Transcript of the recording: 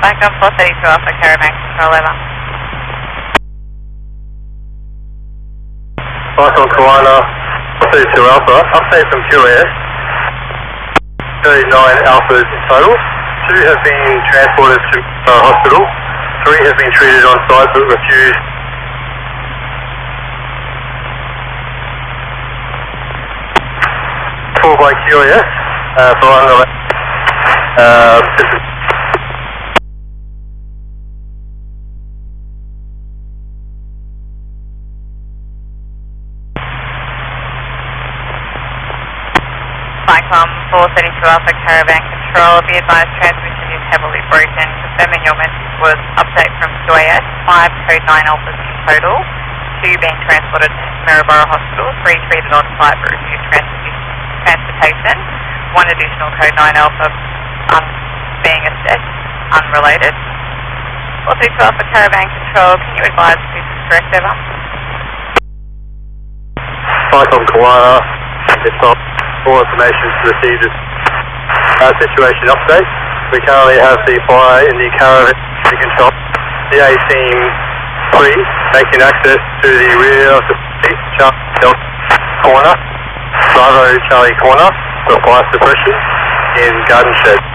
Back on 432 Alpha Caravan Control, over. Back on Kawana, 432 Alpha, update from QAS. 39 Alphas in total. 2 have been transported to hospital. 3 have been treated on site but refused. Call by QAS for unrelated. Cyclone 432 Alpha Caravan Control, be advised transmission is heavily broken. Confirming your message was update from QAS, 5 code 9 Alphas in total, 2 being transported to Maryborough Hospital, 3 treated on site but refused transportation, 1 additional code 9 Alpha being assessed, unrelated. 432 Alpha Caravan Control, can you advise if this is correct, over? Cyclone Kawana, it's not. All information to receive this situation update. We currently have the fire in the caravan control. The A team 3 making access to the rear of the Charlie Delta corner, Bravo Charlie corner for fire suppression in Garden Shed.